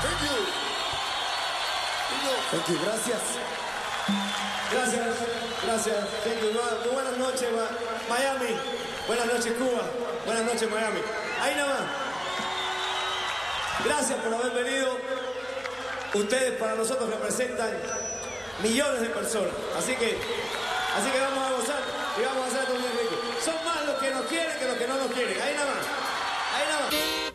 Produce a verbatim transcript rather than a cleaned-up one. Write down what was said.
Thank you, gracias. Gracias, gracias. Thank you. Muy buenas noches, Miami. Buenas noches, Cuba. Buenas noches, Miami. Ahí nada más. Gracias por haber venido. Ustedes para nosotros representan millones de personas. Así que, así que vamos a gozar y vamos a hacer todo bien rico. Son más los que nos quieren que los que no nos quieren. Ahí nada más. Ahí nada más.